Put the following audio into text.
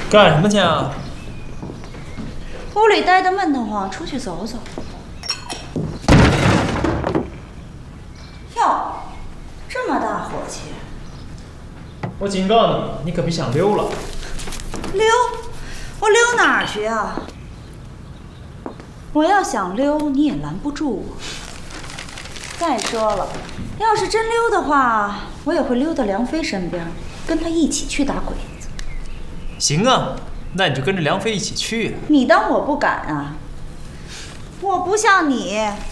干什么去啊？ 屋里待得闷得慌，出去走走。哟，这么大火气！ 我警告你，你可别想溜了。 溜？我溜哪儿去啊？我要想溜，你也拦不住我。再说了，要是真溜的话，我也会溜到梁飞身边，跟他一起去打鬼子。 行啊，那你就跟着梁飞一起去啊。 你当我不敢啊？我不像你